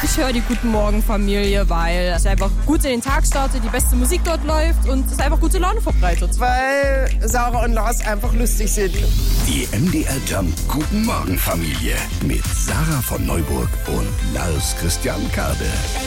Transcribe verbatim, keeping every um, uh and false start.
Ich höre die Guten Morgen Familie, weil es einfach gut in den Tag startet, die beste Musik dort läuft und es einfach gute Laune verbreitet. Weil Sarah und Lars einfach lustig sind. Die M D R Jump Guten Morgen Familie mit Sarah von Neuburg und Lars Christian Kade.